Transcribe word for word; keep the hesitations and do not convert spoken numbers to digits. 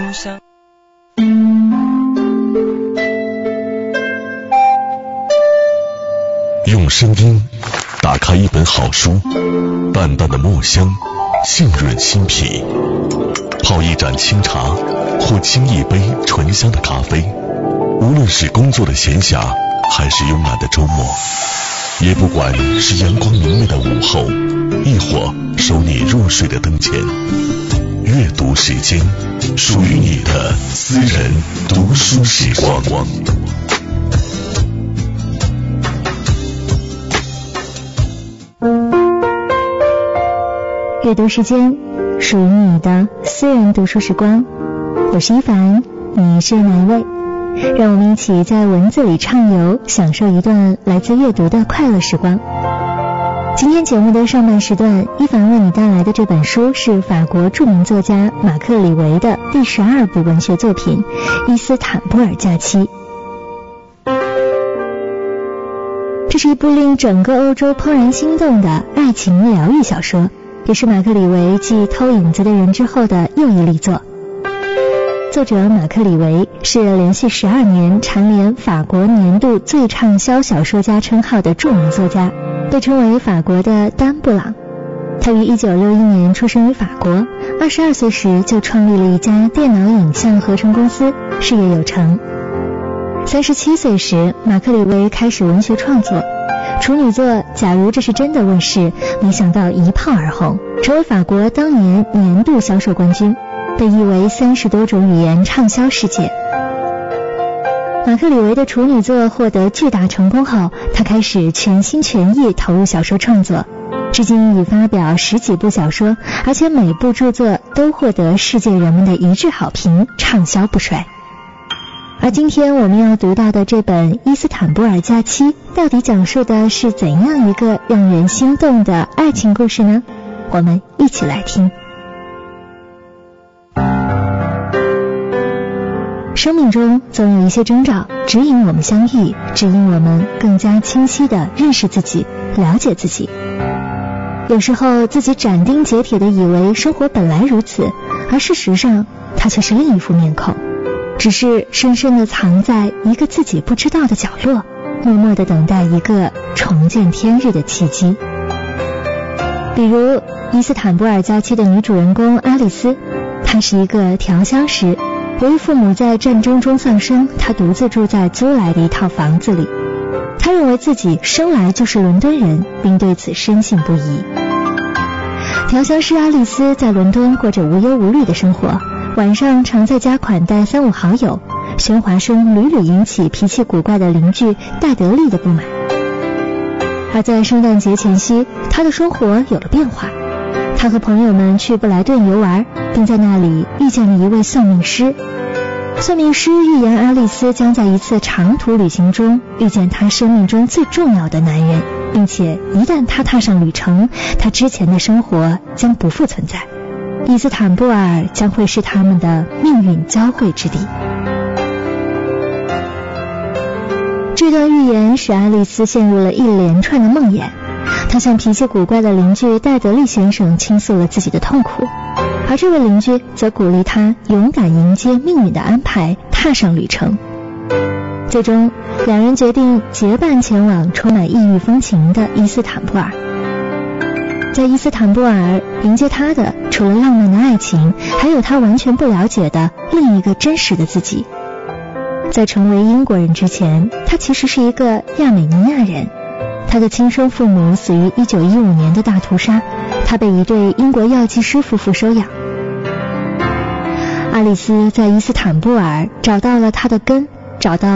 想。 用声音打开一本好书，淡淡的墨香浸润心脾，泡一盏清茶或沏一杯醇香的咖啡，无论是工作的闲暇还是慵懒的周末，也不管是阳光明媚的午后，亦或守你入睡的灯前，阅读时间，属于你的私人读书时光。 阅读时间，属于你的私人读书时光。我是一凡，你是哪一位？让我们一起在文字里畅游，享受一段来自阅读的快乐时光。今天节目的上半时段，一凡为你带来的这本书是法国著名作家马克·李维的第十二部文学作品《伊斯坦布尔假期》。这是一部令整个欧洲怦然心动的爱情疗愈小说，也是马克·李维继《偷影子的人》之后的又一力作。作者马克·李维是连续十二年蝉联法国年度最畅销小说家称号的著名作家，被称为法国的丹布朗。他于一九六一年出生于法国，二十二岁时就创立了一家电脑影像合成公司，事业有成。三十七岁时，马克·李维开始文学创作，处女作《假如这是真的》问世，没想到一炮而红，成为法国当年年度销售冠军，被译为三十多种语言，畅销世界。马克·李维的处女作获得巨大成功后，他开始全心全意投入小说创作，至今已发表十几部小说，而且每部著作都获得世界人们的一致好评，畅销不衰。而今天我们要读到的这本《伊斯坦布尔假期》到底讲述的是怎样一个让人心动的爱情故事呢？我们一起来听。生命中总有一些征兆指引我们相遇，指引我们更加清晰地认识自己，了解自己。有时候自己斩钉截铁地以为生活本来如此，而事实上它却是另一副面孔，只是深深地藏在一个自己不知道的角落，默默地等待一个重见天日的契机。比如《伊斯坦布尔假期》的女主人公阿丽丝，她是一个调香师，由于父母在战争中丧生，她独自住在租来的一套房子里。她认为自己生来就是伦敦人，并对此深信不疑。调香师阿丽丝在伦敦过着无忧无虑的生活，晚上常在家款待三五好友，喧哗声屡屡引起脾气古怪的邻居戴德利的不满。而在圣诞节前夕，他的生活有了变化。他和朋友们去布莱顿游玩，并在那里遇见了一位算命师。算命师预言阿丽丝将在一次长途旅行中遇见她生命中最重要的男人，并且一旦她踏上旅程，她之前的生活将不复存在。伊斯坦布尔将会是他们的命运交汇之地。这段预言使爱丽丝陷入了一连串的梦魇，她向脾气古怪的邻居戴德利先生倾诉了自己的痛苦，而这位邻居则鼓励她勇敢迎接命运的安排，踏上旅程。最终，两人决定结伴前往充满异域风情的伊斯坦布尔。在伊斯坦布尔，迎接他的除了浪漫的爱情，还有他完全不了解的另一个真实的自己。在成为英国人之前，他其实是一个亚美尼亚人。他的亲生父母死于一九一五年的大屠杀，他被一对英国药剂师夫妇收养。阿丽丝在伊斯坦布尔找到了他的根，找到